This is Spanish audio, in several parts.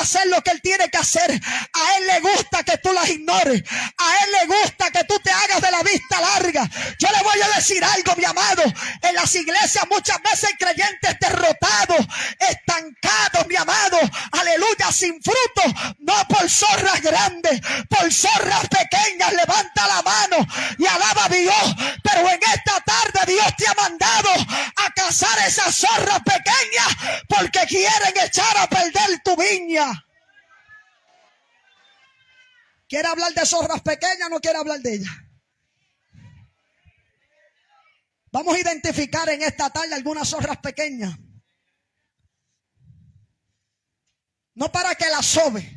hacer lo que Él tiene que hacer. A Él le gusta que tú las ignores. A Él le gusta que tú te hagas de la vista larga. Yo le voy a decir algo, mi amado. En las iglesias muchas veces hay creyentes derrotados, estancados, mi amado. Aleluya, sin fruto. No por zorras grandes, por zorras pequeñas. Levanta la mano y alaba a Dios. Pero en esta tarde Dios te ha mandado a cazar esas zorras pequeñas porque quieren echar a perder tu viña. ¿Quiere hablar de zorras pequeñas o no quiere hablar de ellas? Vamos a identificar en esta tarde algunas zorras pequeñas. No para que las sobe.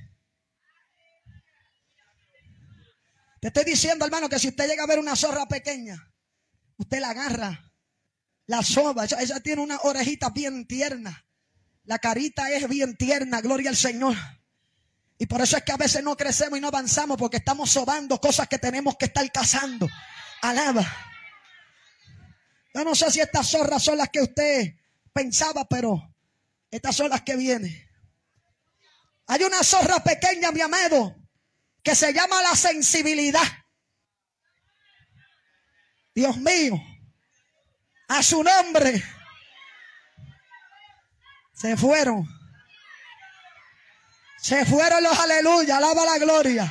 Te estoy diciendo, hermano, que si usted llega a ver una zorra pequeña, usted la agarra, la soba. Ella tiene una orejita bien tierna. La carita es bien tierna, gloria al Señor. Y por eso es que a veces no crecemos y no avanzamos, porque estamos sobando cosas que tenemos que estar cazando. Alaba. Yo no sé si estas zorras son las que usted pensaba, pero estas son las que vienen. Hay una zorra pequeña, mi amado, que se llama la sensibilidad. Dios mío, a su nombre se fueron los aleluya, alaba la gloria.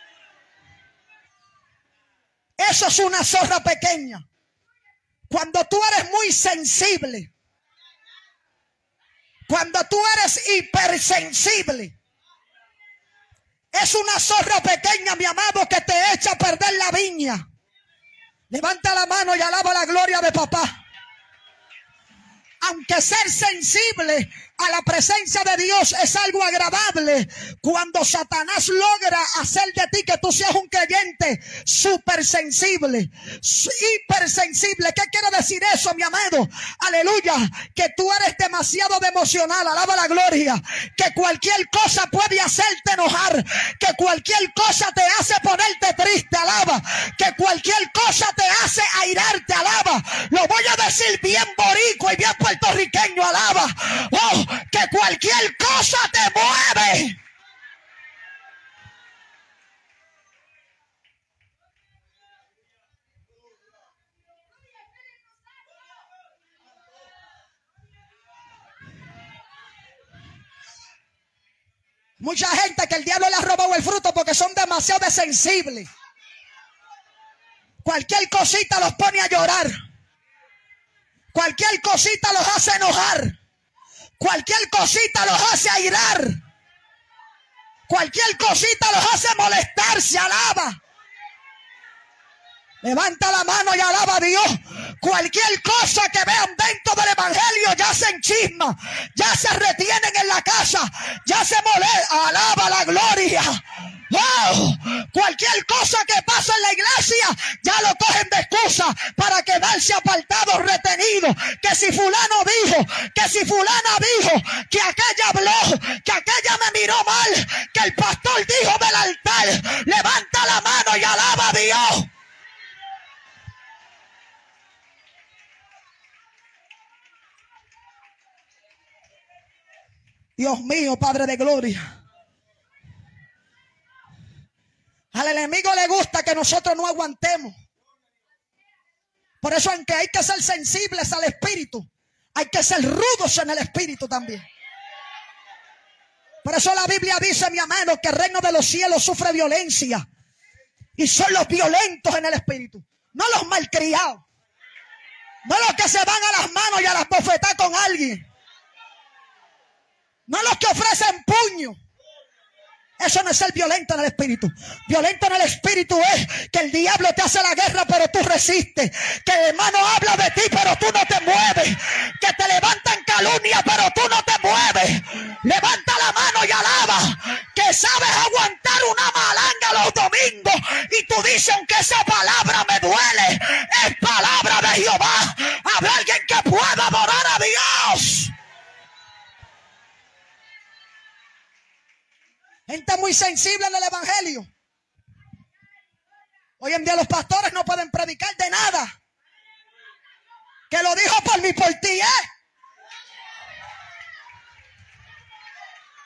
Eso es una zorra pequeña. Cuando tú eres muy sensible, cuando tú eres hipersensible, es una zorra pequeña, mi amado, que te echa a perder la viña. Levanta la mano y alaba la gloria de papá. Aunque ser sensible a la presencia de Dios es algo agradable, cuando Satanás logra hacer de ti que tú seas un creyente súper sensible, hipersensible. ¿Qué quiere decir eso, mi amado? Aleluya, que tú eres demasiado emocional, alaba la gloria, que cualquier cosa puede hacerte enojar, que cualquier cosa te hace ponerte triste, alaba, que cualquier cosa te hace airarte, alaba. Lo voy a decir bien boricua y bien puertorriqueño, alaba. Oh, que cualquier cosa te mueve. Mucha gente que el diablo le ha robado el fruto porque son demasiado sensibles. Cualquier cosita los pone a llorar. Cualquier cosita los hace enojar. Cualquier cosita los hace airar. Cualquier cosita los hace molestarse, alaba. Levanta la mano y alaba a Dios. Cualquier cosa que vean dentro del evangelio ya se enchisma, ya se retienen en la casa, ya se molesta. Alaba la gloria. ¡Wow! Cualquier cosa que pasa en la iglesia ya lo cogen de excusa para quedarse apartados, retenidos. Que si fulano dijo, que si fulana dijo, que aquella habló, que aquella me miró mal, que el pastor dijo del altar. Levanta la mano y alaba a Dios. Dios mío, Padre de gloria. Al enemigo le gusta que nosotros no aguantemos. Por eso, aunque hay que ser sensibles al espíritu, hay que ser rudos en el espíritu también. Por eso la Biblia dice, mi amado, que el reino de los cielos sufre violencia. Y son los violentos en el espíritu, no los malcriados. No los que se van a las manos y a las bofetadas con alguien. No los que ofrecen puño. Eso no es ser violento en el espíritu. Violento en el espíritu es que el diablo te hace la guerra, pero tú resistes. Que el hermano habla de ti, pero tú no te mueves. Que te levantan calumnia, pero tú no te mueves. Levanta la mano y alaba. Que sabes aguantar una malanga los domingos. Y tú dices, aunque esa palabra me duele, es palabra de Jehová. Habrá alguien que pueda adorar a Dios. Gente muy sensible en el evangelio. Hoy en día los pastores no pueden predicar de nada. Que lo dijo por mí, por ti,